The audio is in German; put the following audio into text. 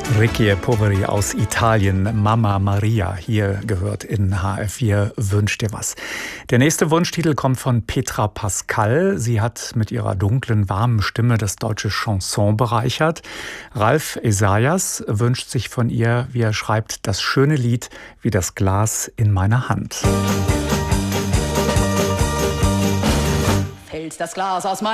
Ricky Poveri aus Italien, Mamma Maria, hier gehört in HR4 Wünsch dir was. Der nächste Wunschtitel kommt von Petra Pascal. Sie hat mit ihrer dunklen, warmen Stimme das deutsche Chanson bereichert. Ralf Esaias wünscht sich von ihr, wie er schreibt, das schöne Lied wie das Glas in meiner Hand. Fällt das Glas aus